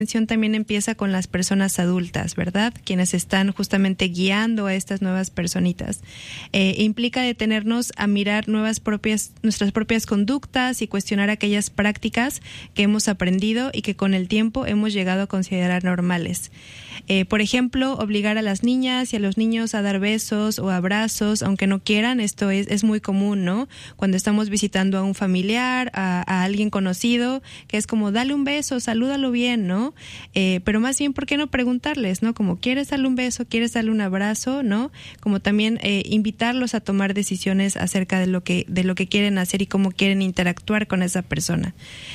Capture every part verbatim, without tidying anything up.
también empieza con las personas adultas, ¿verdad? Quienes están justamente guiando a estas nuevas personitas. Eh, implica detenernos a mirar nuevas propias, nuestras propias conductas y cuestionar aquellas prácticas que hemos aprendido y que con el tiempo hemos llegado a considerar normales. Eh, por ejemplo, obligar a las niñas y a los niños a dar besos o abrazos, aunque no quieran. Esto es, es muy común, ¿no? Cuando estamos visitando a un familiar, a, a alguien conocido, que es como, dale un beso, salúdalo bien, ¿no? Eh, pero más bien, ¿por qué no preguntarles, no? Como, ¿quieres darle un beso? ¿Quieres darle un abrazo? ¿No? Como también eh, invitarlos a tomar decisiones acerca de lo que de lo que quieren hacer y cómo quieren interactuar con esa persona.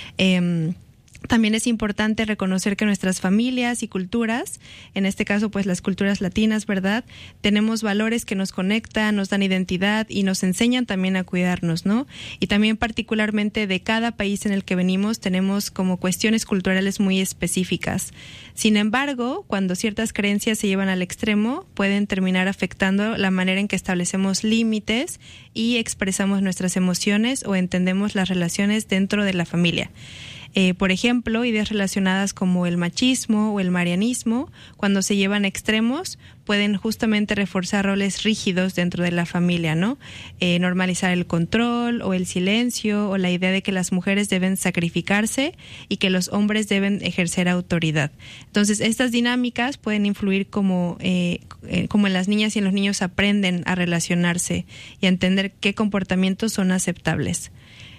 Eh, También es importante reconocer que nuestras familias y culturas, en este caso pues las culturas latinas, ¿verdad? Tenemos valores que nos conectan, nos dan identidad y nos enseñan también a cuidarnos, ¿no? Y también particularmente de cada país en el que venimos tenemos como cuestiones culturales muy específicas. Sin embargo, cuando ciertas creencias se llevan al extremo, pueden terminar afectando la manera en que establecemos límites y expresamos nuestras emociones o entendemos las relaciones dentro de la familia. Eh, por ejemplo, ideas relacionadas como el machismo o el marianismo, cuando se llevan a extremos, pueden justamente reforzar roles rígidos dentro de la familia, ¿no? Eh, normalizar el control o el silencio o la idea de que las mujeres deben sacrificarse y que los hombres deben ejercer autoridad. Entonces, estas dinámicas pueden influir como, eh, eh, como en las niñas y en los niños aprenden a relacionarse y a entender qué comportamientos son aceptables.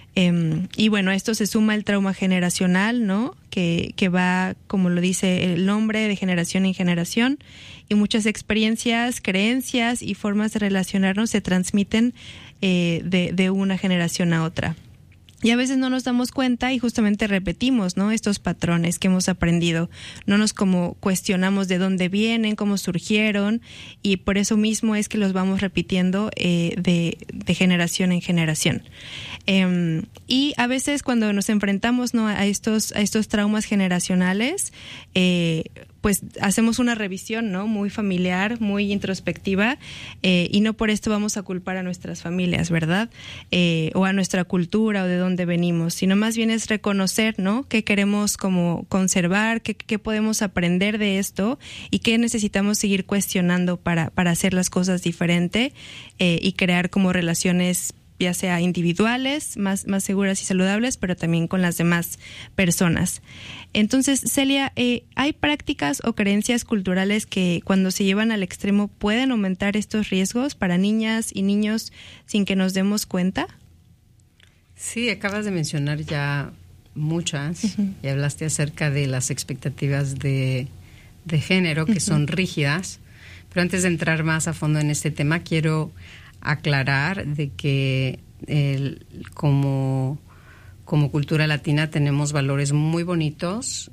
Eh, y bueno, esto se suma el trauma generacional, ¿no? Que, que va, como lo dice el nombre, de generación en generación, y muchas experiencias, creencias y formas de relacionarnos se transmiten eh, de, de una generación a otra. Y a veces no nos damos cuenta y justamente repetimos, ¿no? Estos patrones que hemos aprendido. No nos como cuestionamos de dónde vienen, cómo surgieron, y por eso mismo es que los vamos repitiendo eh, de, de generación en generación. Eh, y a veces cuando nos enfrentamos, ¿no? a estos a estos traumas generacionales, eh, pues hacemos una revisión, ¿no? Muy familiar, muy introspectiva, eh, y no por esto vamos a culpar a nuestras familias, ¿verdad? Eh, o a nuestra cultura o de dónde venimos, sino más bien es reconocer, ¿no? Qué queremos como conservar, qué, qué podemos aprender de esto y qué necesitamos seguir cuestionando para, para hacer las cosas diferente eh, y crear como relaciones ya sea individuales, más, más seguras y saludables, pero también con las demás personas. Entonces, Celia, eh, ¿hay prácticas o creencias culturales que cuando se llevan al extremo pueden aumentar estos riesgos para niñas y niños sin que nos demos cuenta? Sí, acabas de mencionar ya muchas, uh-huh. y hablaste acerca de las expectativas de, de género que uh-huh. son rígidas, pero antes de entrar más a fondo en este tema, quiero aclarar de que el, como, como cultura latina tenemos valores muy bonitos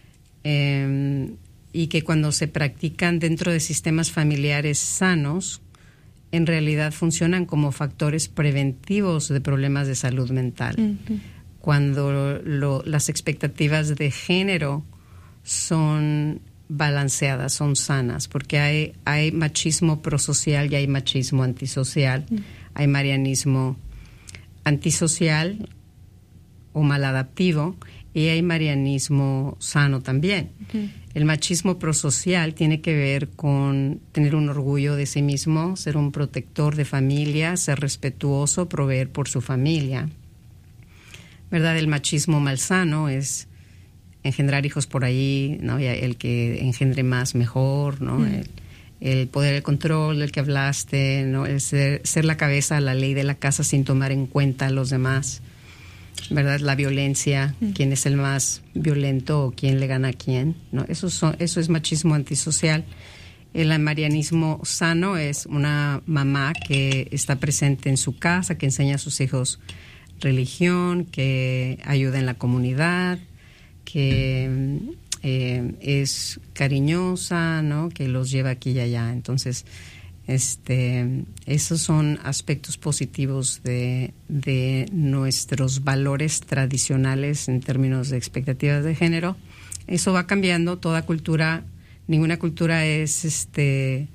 eh, y que cuando se practican dentro de sistemas familiares sanos, en realidad funcionan como factores preventivos de problemas de salud mental. Uh-huh. Cuando lo, las expectativas de género son balanceadas, son sanas, porque hay, hay machismo prosocial y hay machismo antisocial, mm. hay marianismo antisocial o maladaptivo y hay marianismo sano también. Mm. El machismo prosocial tiene que ver con tener un orgullo de sí mismo, ser un protector de familia, ser respetuoso, proveer por su familia, ¿verdad? El machismo malsano es engendrar hijos por ahí, ¿no? Y el que engendre más mejor, ¿no? Mm. El, el poder, el control del que hablaste, ¿no? El ser, ser la cabeza, la ley de la casa sin tomar en cuenta a los demás, ¿verdad? La violencia, mm. quién es el más violento o quién le gana a quién, ¿no? Eso, son, eso es machismo antisocial. El marianismo sano es una mamá que está presente en su casa, que enseña a sus hijos religión, que ayuda en la comunidad, que eh, es cariñosa, ¿no? Que los lleva aquí y allá. Entonces, este, esos son aspectos positivos de, de nuestros valores tradicionales en términos de expectativas de género. Eso va cambiando. Toda cultura, ninguna cultura es, este,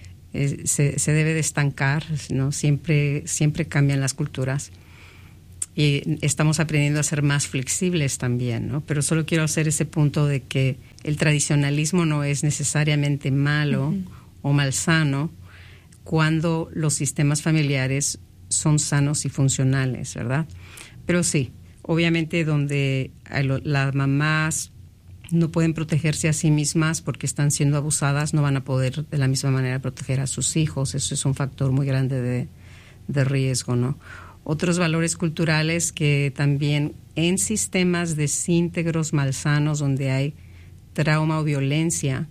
es, se, se debe de estancar, ¿no? Siempre, siempre cambian las culturas. y estamos aprendiendo a ser más flexibles también, ¿no? Pero solo quiero hacer ese punto de que el tradicionalismo no es necesariamente malo uh-huh. o malsano cuando los sistemas familiares son sanos y funcionales, ¿verdad? Pero sí, obviamente donde las mamás no pueden protegerse a sí mismas porque están siendo abusadas, no van a poder de la misma manera proteger a sus hijos. Eso es un factor muy grande de, de riesgo, ¿no? Otros valores culturales que también en sistemas desíntegros malsanos donde hay trauma o violencia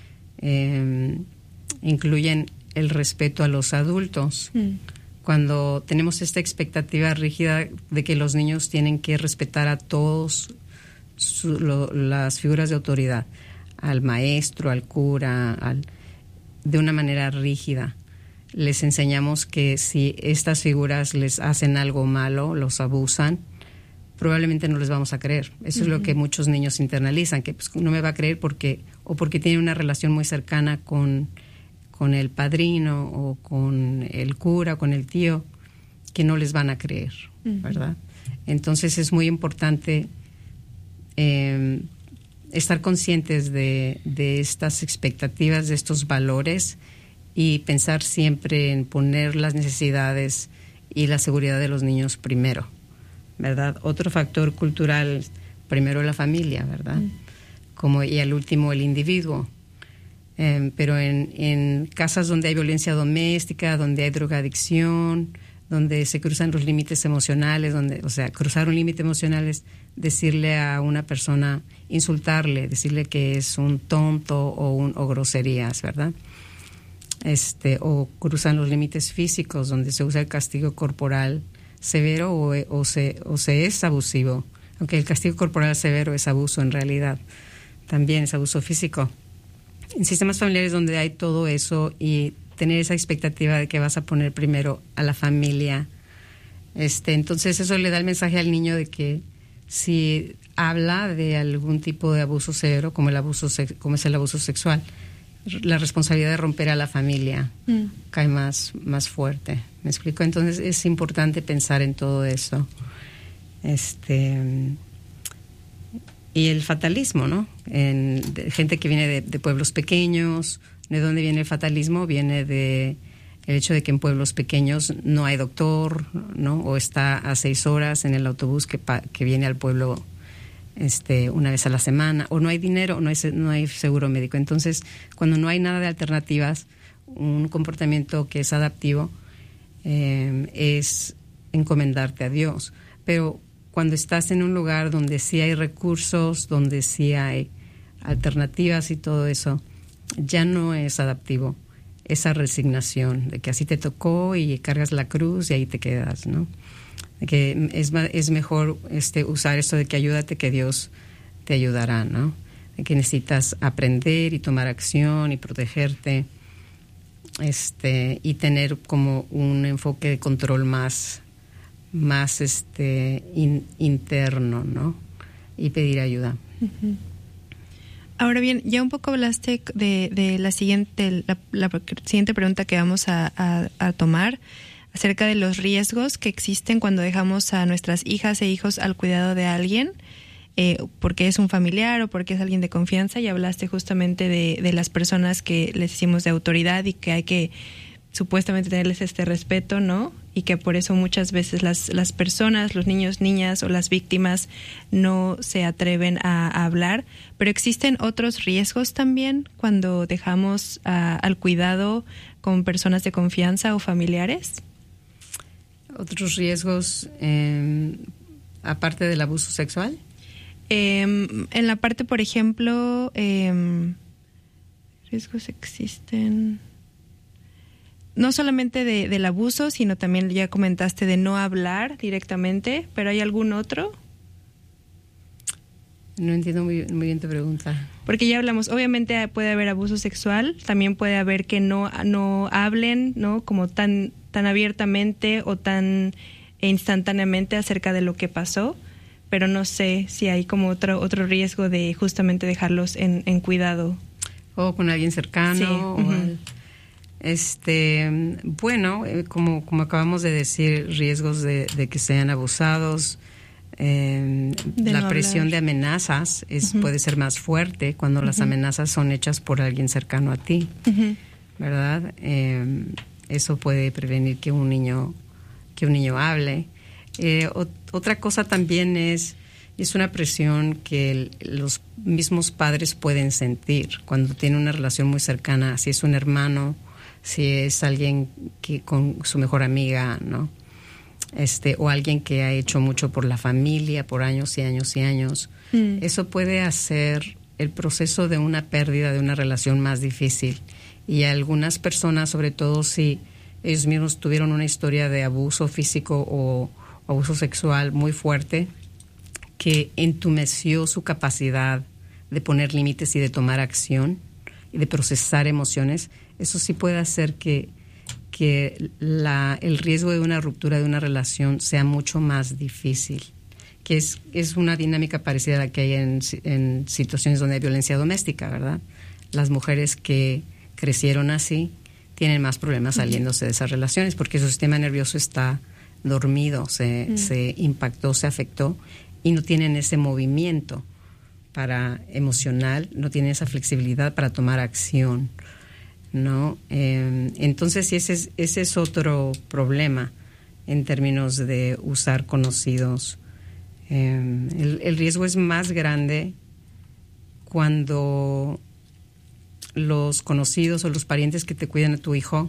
eh, incluyen el respeto a los adultos. Mm. Cuando tenemos esta expectativa rígida de que los niños tienen que respetar a todos su, lo, las figuras de autoridad, al maestro, al cura, al, de una manera rígida. Les enseñamos que si estas figuras les hacen algo malo, los abusan, probablemente no les vamos a creer. Eso uh-huh. es lo que muchos niños internalizan, que pues, no me va a creer porque o porque tiene una relación muy cercana con, con el padrino o con el cura o con el tío, que no les van a creer, uh-huh. ¿verdad? Entonces es muy importante eh, estar conscientes de, de estas expectativas, de estos valores, y pensar siempre en poner las necesidades y la seguridad de los niños primero, ¿verdad? Otro factor cultural, primero la familia, ¿verdad? Mm. Como, y al último el individuo. Eh, pero en, en casas donde hay violencia doméstica, donde hay drogadicción, donde se cruzan los límites emocionales, donde, o sea, cruzar un límite emocional es decirle a una persona, insultarle, decirle que es un tonto o, un, o groserías, ¿verdad? Este, o cruzan los límites físicos donde se usa el castigo corporal severo o, o, se, o se es abusivo, aunque el castigo corporal severo es abuso en realidad, también es abuso físico. En sistemas familiares donde hay todo eso y tener esa expectativa de que vas a poner primero a la familia, este, entonces eso le da el mensaje al niño de que si habla de algún tipo de abuso severo, como el abuso, como es el abuso sexual, la responsabilidad de romper a la familia mm. cae más, más fuerte. ¿Me explico? Entonces es importante pensar en todo eso. Este, y el fatalismo, ¿no? En, de, gente que viene de, de pueblos pequeños. ¿De dónde viene el fatalismo? Viene de el hecho de que en pueblos pequeños no hay doctor, ¿no? O está a seis horas en el autobús que, pa, que viene al pueblo Este, una vez a la semana, o no hay dinero, o no hay, no hay seguro médico. Entonces, cuando no hay nada de alternativas, un comportamiento que es adaptivo eh, es encomendarte a Dios. Pero cuando estás en un lugar donde sí hay recursos, donde sí hay alternativas y todo eso, ya no es adaptivo. Esa resignación de que así te tocó y cargas la cruz y ahí te quedas, ¿no? Que es, es mejor este, usar esto de que ayúdate, que Dios te ayudará, ¿no? De que necesitas aprender y tomar acción y protegerte, este, y tener como un enfoque de control más, más este, in, interno, ¿no? Y pedir ayuda. Uh-huh. Ahora bien, ya un poco hablaste de, de la siguiente, la, la siguiente pregunta que vamos a, a, a tomar, acerca de los riesgos que existen cuando dejamos a nuestras hijas e hijos al cuidado de alguien, eh, porque es un familiar o porque es alguien de confianza, y hablaste justamente de, de las personas que les decimos de autoridad y que hay que supuestamente tenerles este respeto, ¿no? Y que por eso muchas veces las, las personas, los niños, niñas o las víctimas no se atreven a, a hablar. Pero existen otros riesgos también cuando dejamos a, al cuidado con personas de confianza o familiares. ¿Otros riesgos eh, aparte del abuso sexual? Eh, en la parte, por ejemplo, eh, riesgos existen no solamente de, del abuso, sino también ya comentaste de no hablar directamente, pero ¿hay algún otro? No entiendo muy, muy bien tu pregunta. Porque ya hablamos, obviamente puede haber abuso sexual, también puede haber que no, no hablen, ¿no? Como tan, tan abiertamente o tan instantáneamente acerca de lo que pasó, pero no sé si hay como otro, otro riesgo de justamente dejarlos en, en cuidado. O con alguien cercano. Sí. O uh-huh. al, Este, bueno, eh, como, como acabamos de decir, riesgos de, de que sean abusados, eh, la no presión hablar. de amenazas es, uh-huh. puede ser más fuerte cuando uh-huh. las amenazas son hechas por alguien cercano a ti, uh-huh. ¿verdad? Eh, eso puede prevenir que un niño, que un niño hable. Eh, o, otra cosa también es, es una presión que el, los mismos padres pueden sentir cuando tienen una relación muy cercana, si es un hermano, si es alguien que con su mejor amiga, ¿no? Este, o alguien que ha hecho mucho por la familia por años y años y años. Mm. Eso puede hacer el proceso de una pérdida de una relación más difícil. Y algunas personas, sobre todo si ellos mismos tuvieron una historia de abuso físico o, o abuso sexual muy fuerte, que entumeció su capacidad de poner límites y de tomar acción y de procesar emociones, eso sí puede hacer que que la, el riesgo de una ruptura de una relación sea mucho más difícil, que es, es una dinámica parecida a la que hay en, en situaciones donde hay violencia doméstica, ¿verdad? Las mujeres que crecieron así tienen más problemas saliéndose de esas relaciones porque su sistema nervioso está dormido, se, mm. se impactó, se afectó y no tienen ese movimiento para emocional, no tienen esa flexibilidad para tomar acción, ¿no? Eh, entonces ese es, ese es otro problema en términos de usar conocidos. Eh, el, el riesgo es más grande cuando los conocidos o los parientes que te cuidan a tu hijo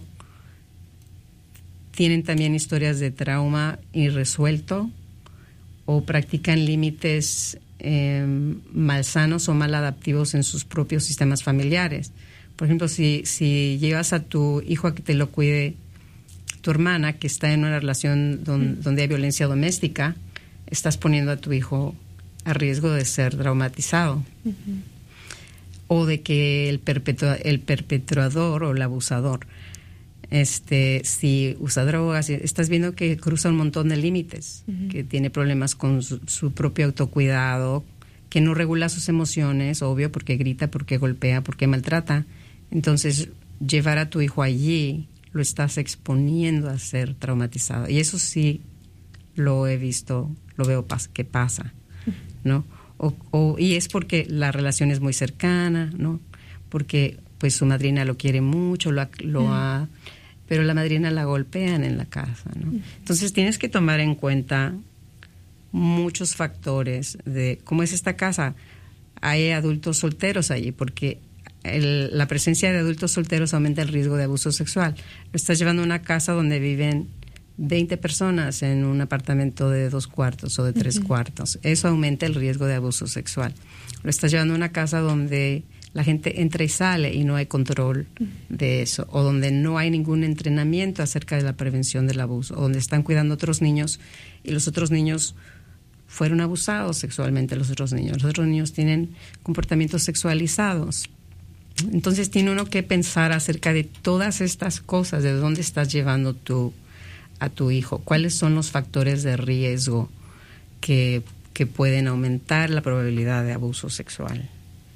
tienen también historias de trauma irresuelto o practican límites eh, malsanos o maladaptivos en sus propios sistemas familiares. Por ejemplo, si, si llevas a tu hijo a que te lo cuide tu hermana, que está en una relación don, mm. donde hay violencia doméstica, estás poniendo a tu hijo a riesgo de ser traumatizado. Uh-huh. O de que el, perpetua, el perpetrador o el abusador, este, si usa drogas, estás viendo que cruza un montón de límites, uh-huh. que tiene problemas con su, su propio autocuidado, que no regula sus emociones, obvio, porque grita, porque golpea, porque maltrata. Entonces, llevar a tu hijo allí lo estás exponiendo a ser traumatizado. Y eso sí lo he visto, lo veo pas- que pasa, ¿no? O, o, y es porque la relación es muy cercana, ¿no? Porque pues su madrina lo quiere mucho, lo, lo mm. ha, pero la madrina la golpean en la casa, ¿no? Entonces, tienes que tomar en cuenta muchos factores de cómo es esta casa. Hay adultos solteros allí, porque el, la presencia de adultos solteros aumenta el riesgo de abuso sexual. Lo estás llevando a una casa donde viven veinte personas en un apartamento de dos cuartos o de tres uh-huh. cuartos. Eso aumenta el riesgo de abuso sexual. Lo estás llevando a una casa donde la gente entra y sale y no hay control uh-huh. de eso, o donde no hay ningún entrenamiento acerca de la prevención del abuso, o donde están cuidando a otros niños y los otros niños fueron abusados sexualmente. Los otros niños, los otros niños tienen comportamientos sexualizados. Entonces tiene uno que pensar acerca de todas estas cosas, de dónde estás llevando tú a tu hijo, cuáles son los factores de riesgo que, que pueden aumentar la probabilidad de abuso sexual.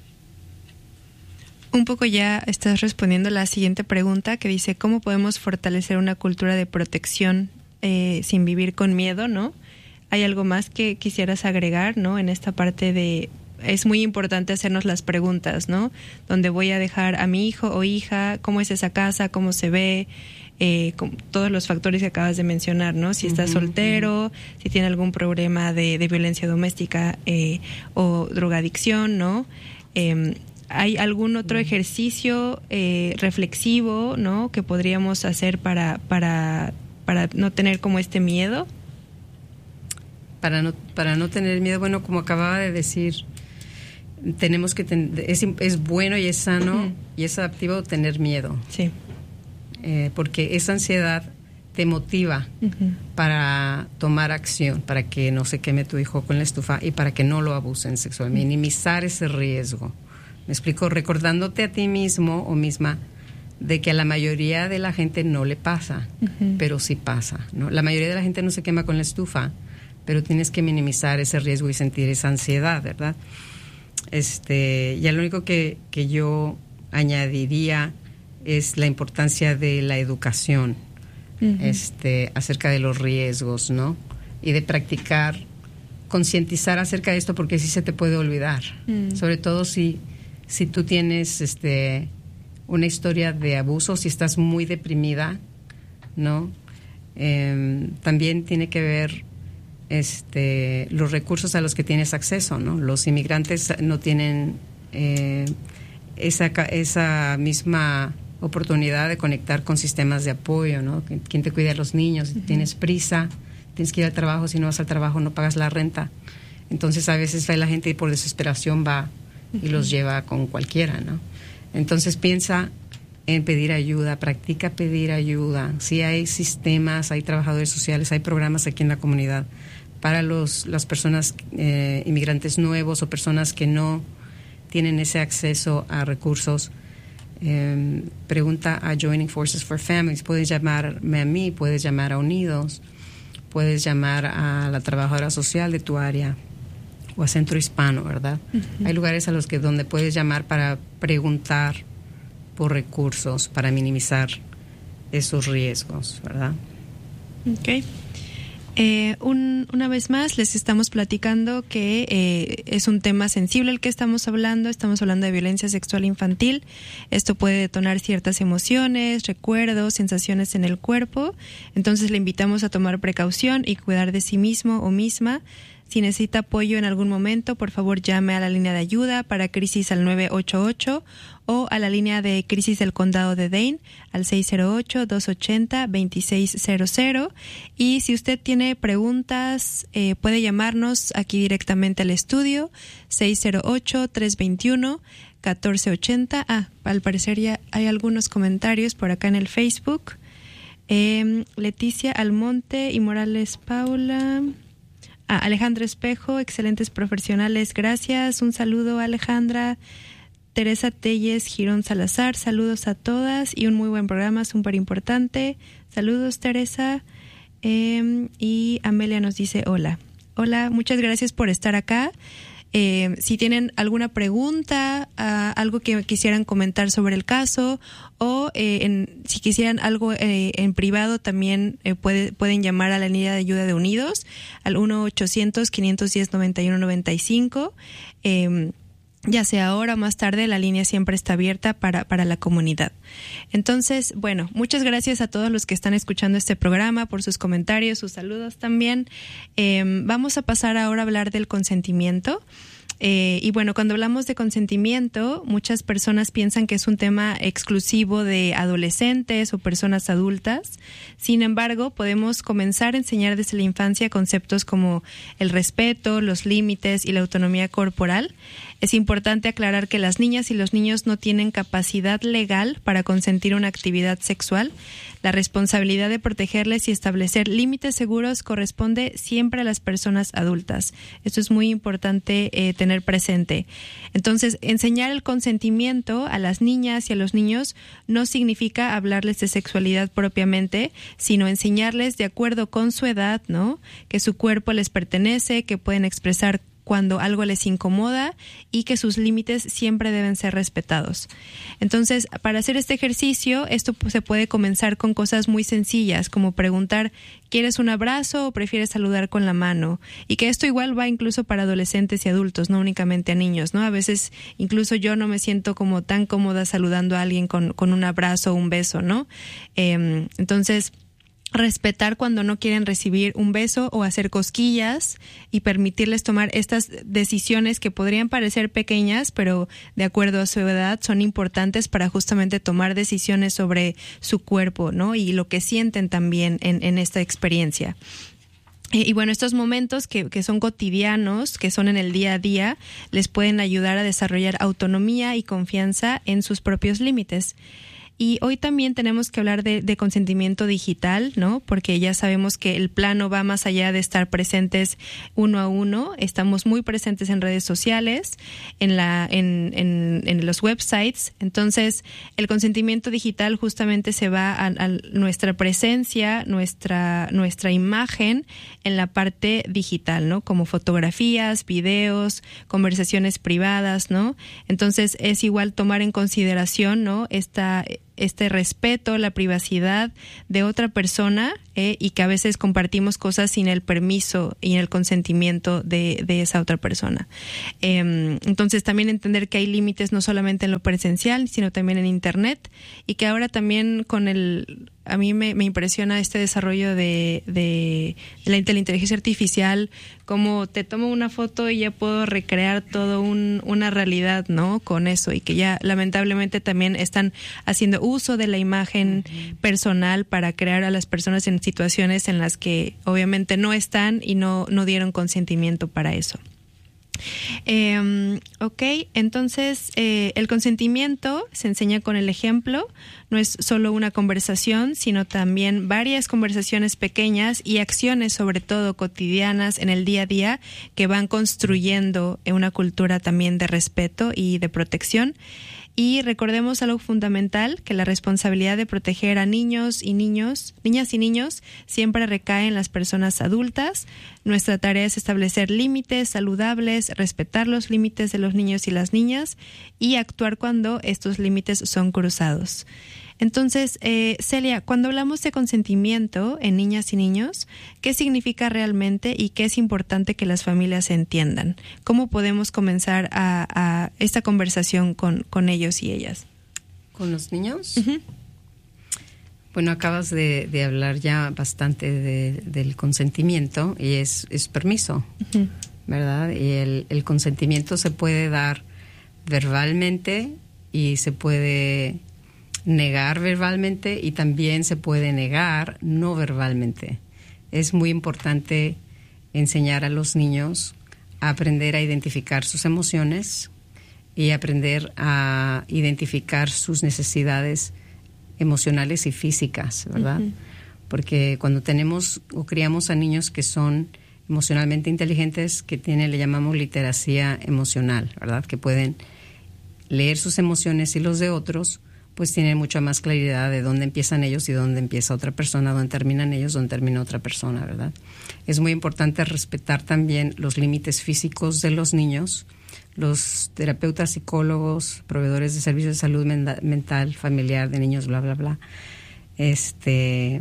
Un poco ya estás respondiendo a la siguiente pregunta que dice, ¿cómo podemos fortalecer una cultura de protección eh, sin vivir con miedo, ¿no? ¿Hay algo más que quisieras agregar, ¿no? En esta parte de, es muy importante hacernos las preguntas, ¿no? ¿Dónde voy a dejar a mi hijo o hija? ¿Cómo es esa casa? ¿Cómo se ve? Eh, con todos los factores que acabas de mencionar, ¿no? Si está uh-huh, soltero, uh-huh. si tiene algún problema de, de violencia doméstica eh, o drogadicción, ¿no? Eh, ¿Hay algún otro ejercicio eh, reflexivo, ¿no? que podríamos hacer para, para, para no tener como este miedo? Para no, para no tener miedo, bueno, como acababa de decir, tenemos que ten, es, es bueno y es sano uh-huh. y es adaptivo tener miedo. Sí. Eh, porque esa ansiedad te motiva uh-huh. para tomar acción, para que no se queme tu hijo con la estufa y para que no lo abusen sexualmente, uh-huh. minimizar ese riesgo. Me explico, recordándote a ti mismo o misma de que a la mayoría de la gente no le pasa, uh-huh. pero sí pasa, ¿no? La mayoría de la gente no se quema con la estufa, pero tienes que minimizar ese riesgo y sentir esa ansiedad, ¿verdad? Este, ya lo único que, que yo añadiría es la importancia de la educación, uh-huh. este, acerca de los riesgos, ¿no? Y de practicar, concientizar acerca de esto, porque sí se te puede olvidar. Uh-huh. Sobre todo si, si tú tienes este, una historia de abuso, si estás muy deprimida, ¿no? Eh, también tiene que ver este, los recursos a los que tienes acceso, ¿no? Los inmigrantes no tienen eh, esa, esa misma oportunidad de conectar con sistemas de apoyo, ¿no? ¿Quién te cuida a los niños? Uh-huh. Tienes prisa, tienes que ir al trabajo, si no vas al trabajo no pagas la renta. Entonces a veces la gente por desesperación va uh-huh. y los lleva con cualquiera, ¿no? Entonces piensa en pedir ayuda, practica pedir ayuda. Sí hay sistemas, hay trabajadores sociales, hay programas aquí en la comunidad para los, las personas eh, inmigrantes nuevos o personas que no tienen ese acceso a recursos. Eh, pregunta a Joining Forces for Families. Puedes llamarme a mí, puedes llamar a Unidos, puedes llamar a la trabajadora social de tu área o a Centro Hispano, ¿verdad? Uh-huh. Hay lugares a los que donde puedes llamar para preguntar por recursos, para minimizar esos riesgos, ¿verdad? Ok. Eh, un, una vez más les estamos platicando que eh, es un tema sensible el que estamos hablando. Estamos hablando de violencia sexual infantil. Esto puede detonar ciertas emociones, recuerdos, sensaciones en el cuerpo. Entonces le invitamos a tomar precaución y cuidar de sí mismo o misma. Si necesita apoyo en algún momento, por favor llame a la línea de ayuda para crisis al nueve ocho ocho o a la línea de crisis del condado de Dane al seis cero ocho, dos ocho cero, dos seis cero cero. Y si usted tiene preguntas, eh, puede llamarnos aquí directamente al estudio seis cero ocho, tres dos uno, uno cuatro ocho cero. Ah, al parecer ya hay algunos comentarios por acá en el Facebook. Eh, Leticia Almonte y Morales Paula... Ah, Alejandra Espejo, excelentes profesionales, gracias. Un saludo, Alejandra. Teresa Telles Girón Salazar, saludos a todas y un muy buen programa, súper importante. Saludos, Teresa. Eh, y Amelia nos dice hola. Hola, muchas gracias por estar acá. Eh, si tienen alguna pregunta, uh, algo que quisieran comentar sobre el caso o eh, en, si quisieran algo eh, en privado, también eh, puede, pueden llamar a la línea de ayuda de Unidos al uno ochocientos, quinientos diez, noventa y uno noventa y cinco. Eh, ya sea ahora o más tarde, la línea siempre está abierta para, para la comunidad. Entonces, bueno, muchas gracias a todos los que están escuchando este programa por sus comentarios, sus saludos también. Eh, vamos a pasar ahora a hablar del consentimiento. Eh, y bueno, cuando hablamos de consentimiento, muchas personas piensan que es un tema exclusivo de adolescentes o personas adultas. Sin embargo, podemos comenzar a enseñar desde la infancia conceptos como el respeto, los límites y la autonomía corporal. Es importante aclarar que las niñas y los niños no tienen capacidad legal para consentir una actividad sexual. La responsabilidad de protegerles y establecer límites seguros corresponde siempre a las personas adultas. Esto es muy importante eh, tener presente. Entonces, enseñar el consentimiento a las niñas y a los niños no significa hablarles de sexualidad propiamente, sino enseñarles de acuerdo con su edad, ¿no? Que su cuerpo les pertenece, que pueden expresar cuando algo les incomoda y que sus límites siempre deben ser respetados. Entonces, para hacer este ejercicio, esto se puede comenzar con cosas muy sencillas, como preguntar, ¿quieres un abrazo o prefieres saludar con la mano? Y que esto igual va incluso para adolescentes y adultos, no únicamente a niños, ¿no? A veces incluso yo no me siento como tan cómoda saludando a alguien con, con un abrazo o un beso, ¿no? Eh, entonces... respetar cuando no quieren recibir un beso o hacer cosquillas y permitirles tomar estas decisiones que podrían parecer pequeñas, pero de acuerdo a su edad son importantes para justamente tomar decisiones sobre su cuerpo, ¿no? Y lo que sienten también en, en esta experiencia. Y bueno, estos momentos que, que son cotidianos, que son en el día a día, les pueden ayudar a desarrollar autonomía y confianza en sus propios límites. Y hoy también tenemos que hablar de, de consentimiento digital, ¿no? Porque ya sabemos que el plano va más allá de estar presentes uno a uno. Estamos muy presentes en redes sociales, en la, en, en, en los websites. Entonces, el consentimiento digital justamente se va a, a nuestra presencia, nuestra, nuestra imagen en la parte digital, ¿no? Como fotografías, videos, conversaciones privadas, ¿no? Entonces, es igual tomar en consideración, ¿no? Esta este respeto, la privacidad de otra persona eh, y que a veces compartimos cosas sin el permiso y el consentimiento de, de esa otra persona. Eh, entonces también entender que hay límites no solamente en lo presencial, sino también en Internet, y que ahora también con el... A mí me, me impresiona este desarrollo de, de, de, la, de la inteligencia artificial, como te tomo una foto y ya puedo recrear todo un, una realidad, ¿no? Con eso, y que ya lamentablemente también están haciendo uso de la imagen uh-huh. personal para crear a las personas en situaciones en las que obviamente no están y no, no dieron consentimiento para eso. Eh, ok, entonces eh, el consentimiento se enseña con el ejemplo. No es solo una conversación, sino también varias conversaciones pequeñas y acciones, sobre todo cotidianas en el día a día, que van construyendo una cultura también de respeto y de protección. Y recordemos algo fundamental, que la responsabilidad de proteger a niños y niños, niñas y niños, siempre recae en las personas adultas. Nuestra tarea es establecer límites saludables, respetar los límites de los niños y las niñas y actuar cuando estos límites son cruzados. Entonces, eh, Celia, cuando hablamos de consentimiento en niñas y niños, ¿qué significa realmente y qué es importante que las familias entiendan? ¿Cómo podemos comenzar a, a esta conversación con, con ellos y ellas? ¿Con los niños? Uh-huh. Bueno, acabas de, de hablar ya bastante de, del consentimiento y es, es permiso, uh-huh. ¿verdad? Y el, el consentimiento se puede dar verbalmente y se puede negar verbalmente y también se puede negar no verbalmente. Es muy importante enseñar a los niños a aprender a identificar sus emociones y aprender a identificar sus necesidades emocionales y físicas, ¿verdad? Uh-huh. Porque cuando tenemos o criamos a niños que son emocionalmente inteligentes, que tienen, le llamamos literacia emocional, ¿verdad? Que pueden leer sus emociones y los de otros, pues tienen mucha más claridad de dónde empiezan ellos y dónde empieza otra persona, dónde terminan ellos, dónde termina otra persona, ¿verdad? Es muy importante respetar también los límites físicos de los niños. Los terapeutas, psicólogos, proveedores de servicios de salud menda- mental, familiar, de niños, bla, bla, bla, este,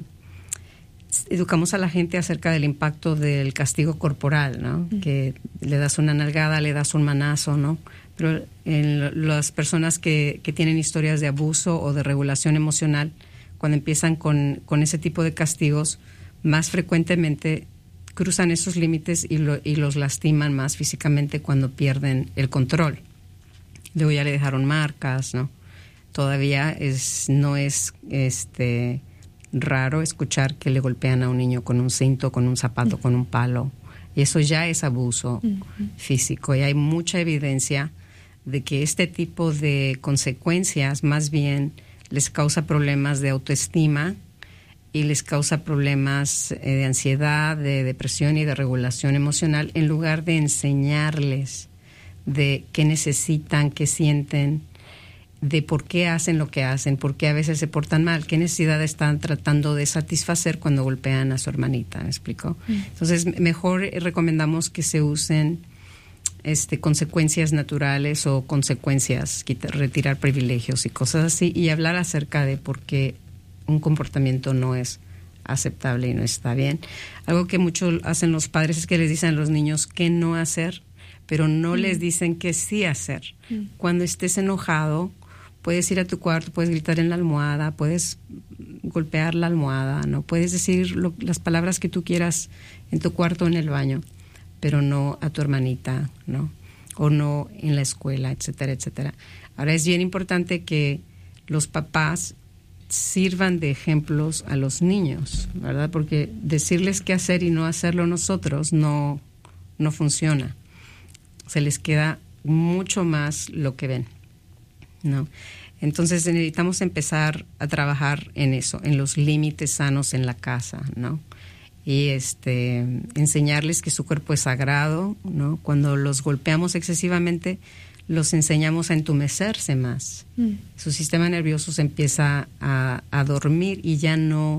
educamos a la gente acerca del impacto del castigo corporal, ¿no? Mm. Que le das una nalgada, le das un manazo, ¿no? Pero en las personas que, que tienen historias de abuso o de regulación emocional, cuando empiezan con, con ese tipo de castigos, más frecuentemente cruzan esos límites y, lo, y los lastiman más físicamente cuando pierden el control. Luego ya le dejaron marcas, ¿no? Todavía es, no es este, raro escuchar que le golpean a un niño con un cinto, con un zapato, uh-huh. con un palo. Y eso ya es abuso uh-huh. físico. Y hay mucha evidencia de que este tipo de consecuencias más bien les causa problemas de autoestima y les causa problemas eh, de ansiedad, de depresión y de regulación emocional, en lugar de enseñarles de qué necesitan, qué sienten, de por qué hacen lo que hacen, por qué a veces se portan mal, qué necesidad están tratando de satisfacer cuando golpean a su hermanita, ¿me explico? Mm. Entonces, mejor recomendamos que se usen este, consecuencias naturales o consecuencias, quitar, retirar privilegios y cosas así, y hablar acerca de por qué un comportamiento no es aceptable y no está bien. Algo que mucho hacen los padres es que les dicen a los niños qué no hacer, pero no mm. les dicen qué sí hacer. Mm. Cuando estés enojado, puedes ir a tu cuarto, puedes gritar en la almohada, puedes golpear la almohada, no puedes decir lo, las palabras que tú quieras en tu cuarto o en el baño, pero no a tu hermanita, ¿no? O no en la escuela, etcétera, etcétera. Ahora es bien importante que los papás sirvan de ejemplos a los niños, ¿verdad? Porque decirles qué hacer y no hacerlo nosotros no, no funciona. Se les queda mucho más lo que ven, ¿no? Entonces necesitamos empezar a trabajar en eso, en los límites sanos en la casa, ¿no? Y este, enseñarles que su cuerpo es sagrado, ¿no? Cuando los golpeamos excesivamente, los enseñamos a entumecerse más. Mm. Su sistema nervioso se empieza a, a dormir y ya no,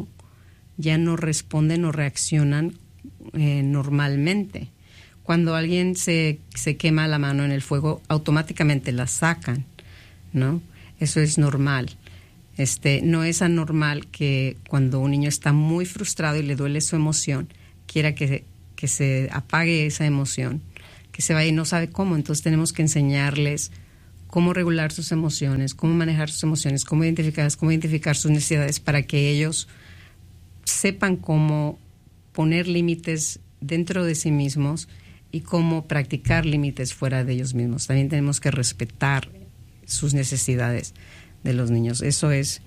ya no responden o reaccionan eh, normalmente. Cuando alguien se, se quema la mano en el fuego, automáticamente la sacan, ¿no? Eso es normal. Este, no es anormal que cuando un niño está muy frustrado y le duele su emoción, quiera que, que se apague esa emoción, que se vaya y no sabe cómo. Entonces tenemos que enseñarles cómo regular sus emociones, cómo manejar sus emociones, cómo identificarlas, cómo identificar sus necesidades para que ellos sepan cómo poner límites dentro de sí mismos y cómo practicar límites fuera de ellos mismos. También tenemos que respetar sus necesidades de los niños. Eso es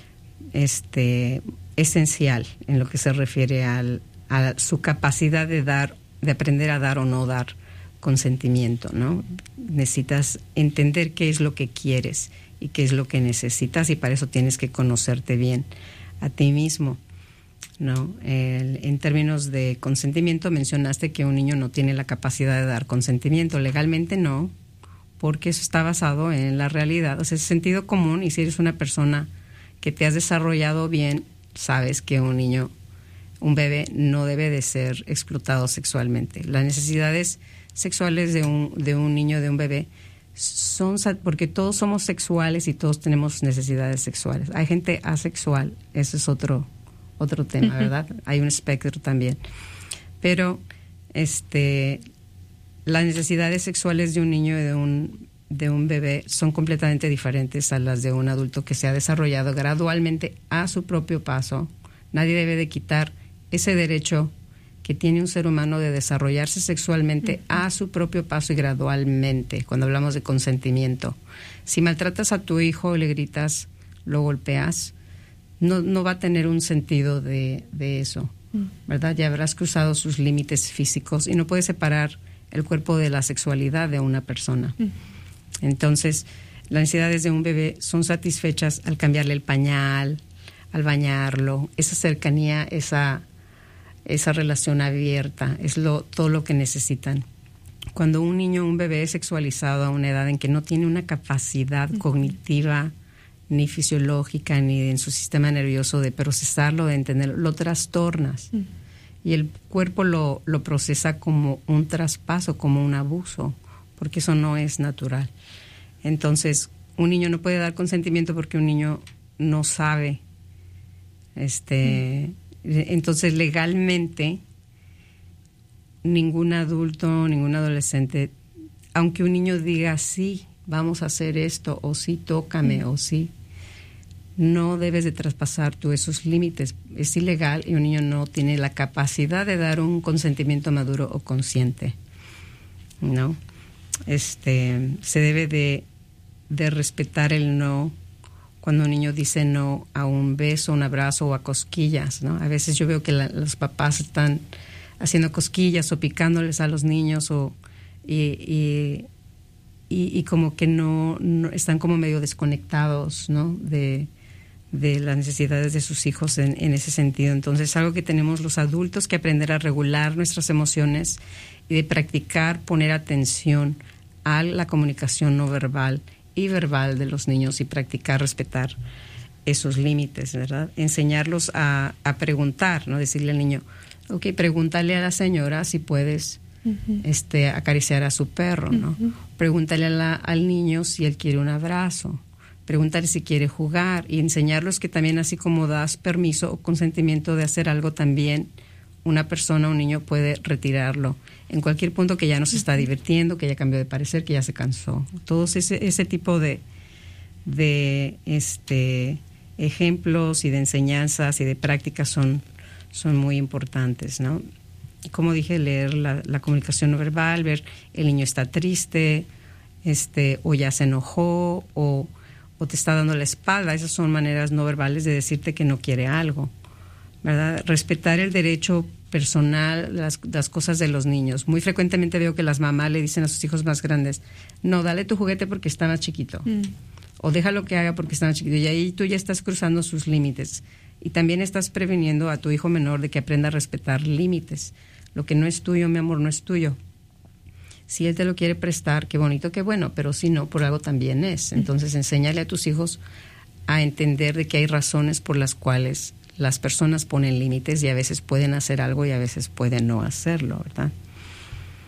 este, esencial en lo que se refiere al, a su capacidad de dar, de aprender a dar o no dar consentimiento, ¿no? Necesitas entender qué es lo que quieres y qué es lo que necesitas, y para eso tienes que conocerte bien a ti mismo, ¿no? El, en términos de consentimiento, mencionaste que un niño no tiene la capacidad de dar consentimiento. Legalmente no, porque eso está basado en la realidad, o sea, es sentido común, y si eres una persona que te has desarrollado bien, sabes que un niño, un bebé, no debe de ser explotado sexualmente. Las necesidades sexuales de un, de un niño, de un bebé, son porque todos somos sexuales y todos tenemos necesidades sexuales. Hay gente asexual, ese es otro, otro tema, uh-huh. ¿verdad? Hay un espectro también. Pero este, las necesidades sexuales de un niño y de un, de un bebé son completamente diferentes a las de un adulto que se ha desarrollado gradualmente a su propio paso. Nadie debe de quitar ese derecho que tiene un ser humano de desarrollarse sexualmente uh-huh. a su propio paso y gradualmente, cuando hablamos de consentimiento. Si maltratas a tu hijo, le gritas, lo golpeas, no, no va a tener un sentido de, de eso, uh-huh. ¿verdad? Ya habrás cruzado sus límites físicos y no puedes separar el cuerpo de la sexualidad de una persona. Uh-huh. Entonces, las necesidades de un bebé son satisfechas al cambiarle el pañal, al bañarlo, esa cercanía, esa... esa relación abierta, es lo, todo lo que necesitan. Cuando un niño, un bebé es sexualizado a una edad en que no tiene una capacidad uh-huh. cognitiva, ni fisiológica, ni en su sistema nervioso de procesarlo, de entenderlo, lo trastornas. Uh-huh. Y el cuerpo lo, lo procesa como un traspaso, como un abuso, porque eso no es natural. Entonces, un niño no puede dar consentimiento porque un niño no sabe, este... Uh-huh. Entonces, legalmente, ningún adulto, ningún adolescente, aunque un niño diga sí, vamos a hacer esto, o sí, tócame, mm. o sí, no debes de traspasar tú esos límites. Es ilegal y un niño no tiene la capacidad de dar un consentimiento maduro o consciente, ¿no? Este, se debe de, de respetar el no. Cuando un niño dice no a un beso, un abrazo o a cosquillas, ¿no? A veces yo veo que la, los papás están haciendo cosquillas o picándoles a los niños o y, y, y, y como que no, no están como medio desconectados, ¿no? De, de las necesidades de sus hijos en, en ese sentido. Entonces, es algo que tenemos los adultos que aprender a regular nuestras emociones y de practicar poner atención a la comunicación no verbal y verbal de los niños y practicar respetar esos límites, ¿verdad? Enseñarlos a, a preguntar, ¿no? Decirle al niño, ok, pregúntale a la señora si puedes uh-huh. este, acariciar a su perro, ¿no? Uh-huh. Pregúntale a la, al niño si él quiere un abrazo, pregúntale si quiere jugar y enseñarlos que también así como das permiso o consentimiento de hacer algo, también una persona, un niño puede retirarlo en cualquier punto que ya no se está divirtiendo, que ya cambió de parecer, que ya se cansó. Todos ese, ese tipo de, de este, ejemplos y de enseñanzas y de prácticas son, son muy importantes, ¿no? Como dije, leer la, la comunicación no verbal, ver el niño está triste, este, o ya se enojó, o, o te está dando la espalda. Esas son maneras no verbales de decirte que no quiere algo, ¿verdad? Respetar el derecho personal, las, las cosas de los niños. Muy frecuentemente veo que las mamás le dicen a sus hijos más grandes, no, dale tu juguete porque está más chiquito, mm. o déjalo que haga porque está más chiquito, y ahí tú ya estás cruzando sus límites y también estás previniendo a tu hijo menor de que aprenda a respetar límites. Lo que no es tuyo, mi amor, no es tuyo. Si él te lo quiere prestar, qué bonito, qué bueno, pero si no, por algo también es. Entonces, enséñale a tus hijos a entender de que hay razones por las cuales las personas ponen límites y a veces pueden hacer algo y a veces pueden no hacerlo, ¿verdad?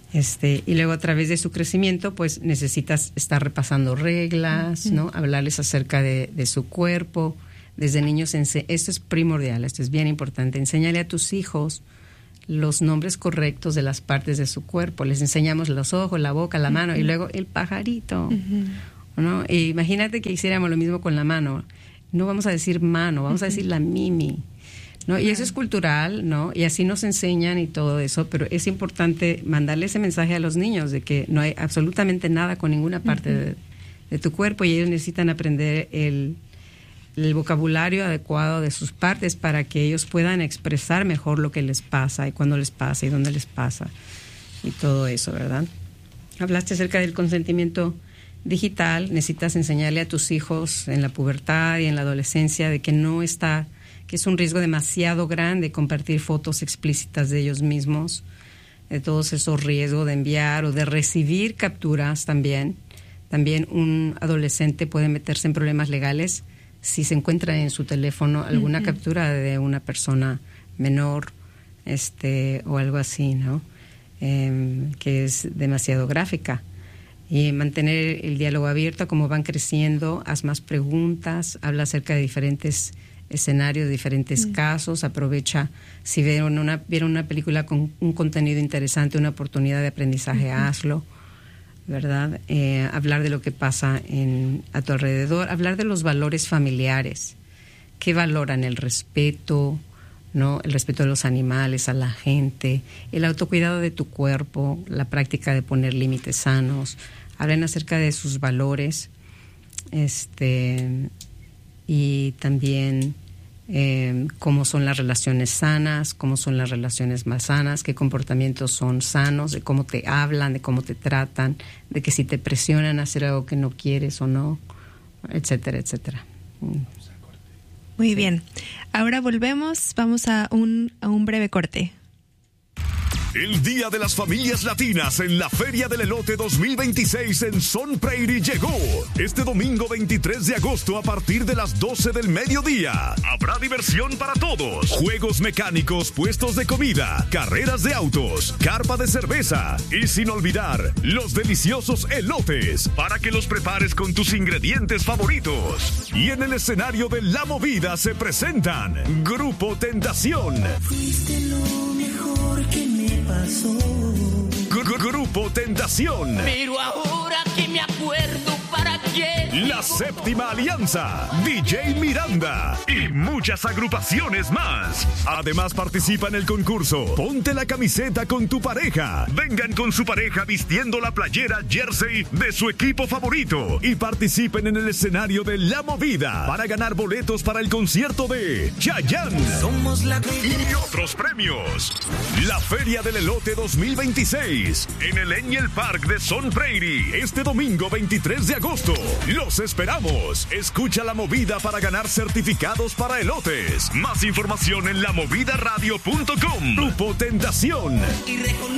Este, y luego a través de su crecimiento, pues necesitas estar repasando reglas, uh-huh. ¿no? Hablarles acerca de, de su cuerpo. Desde niños, ense- esto es primordial, esto es bien importante. Enséñale a tus hijos los nombres correctos de las partes de su cuerpo. Les enseñamos los ojos, la boca, la mano, uh-huh. y luego el pajarito, uh-huh. ¿no? E imagínate que hiciéramos lo mismo con la mano. No vamos a decir mano, vamos uh-huh. a decir la mimi, ¿no? Y eso es cultural, ¿no? Y así nos enseñan y todo eso, pero es importante mandarle ese mensaje a los niños de que no hay absolutamente nada con ninguna parte uh-huh. de, de tu cuerpo, y ellos necesitan aprender el, el vocabulario adecuado de sus partes para que ellos puedan expresar mejor lo que les pasa y cuándo les pasa y dónde les pasa y todo eso, ¿verdad? Hablaste acerca del consentimiento digital. Necesitas enseñarle a tus hijos en la pubertad y en la adolescencia de que no está... que es un riesgo demasiado grande compartir fotos explícitas de ellos mismos, de todos esos riesgos de enviar o de recibir capturas también. También un adolescente puede meterse en problemas legales si se encuentra en su teléfono alguna uh-huh. captura de una persona menor, este, o algo así, ¿no? Eh, que es demasiado gráfica. Y mantener el diálogo abierto. Como van creciendo, haz más preguntas, habla acerca de diferentes escenarios, diferentes mm. casos, aprovecha, si vieron una, vieron una película con un contenido interesante, una oportunidad de aprendizaje, uh-huh. hazlo, ¿verdad? Eh, hablar de lo que pasa en, a tu alrededor, hablar de los valores familiares, qué valoran, el respeto, ¿no? El respeto a los animales, a la gente, el autocuidado de tu cuerpo, la práctica de poner límites sanos, hablen acerca de sus valores, este... y también eh, cómo son las relaciones sanas, cómo son las relaciones más sanas, qué comportamientos son sanos, de cómo te hablan, de cómo te tratan, de que si te presionan a hacer algo que no quieres o no, etcétera, etcétera. Muy sí. bien. Ahora volvemos, vamos a un, a un breve corte. El Día de las Familias Latinas en la Feria del Elote dos mil veintiséis en Sun Prairie llegó. Este domingo veintitrés de agosto a partir de las doce del mediodía. Habrá diversión para todos. Juegos mecánicos, puestos de comida, carreras de autos, carpa de cerveza y sin olvidar los deliciosos elotes para que los prepares con tus ingredientes favoritos. Y en el escenario de La Movida se presentan Grupo Tentación. Fuiste lo mejor que me pasó. Grupo Tentación. Pero ahora que me acuerdo, ¿para qué? La Séptima Alianza, D J Miranda y muchas agrupaciones más. Además participa en el concurso Ponte la camiseta con tu pareja. Vengan con su pareja vistiendo la playera jersey de su equipo favorito y participen en el escenario de La Movida para ganar boletos para el concierto de Chayanne. Somos la y otros premios. La Feria del Elote dos mil veintiséis en el Angel Park de Sun Prairie este domingo veintitrés de agosto. Los esperamos. Escucha La Movida para ganar certificados para elotes. Más información en la movida radio punto com. Grupo Tentación. Y